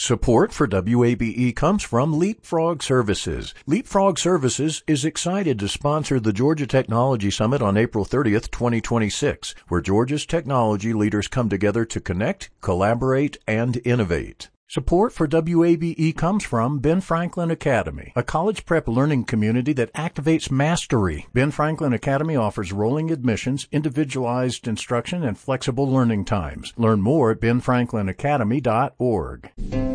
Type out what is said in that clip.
Support for WABE comes from Leapfrog Services. Leapfrog Services is excited to sponsor the Georgia Technology Summit on April 30th, 2026, where Georgia's technology leaders come together to connect, collaborate, and innovate. Support for WABE comes from Ben Franklin Academy, a college prep learning community that activates mastery. Ben Franklin Academy offers rolling admissions, individualized instruction, and flexible learning times. Learn more at benfranklинacademy.org.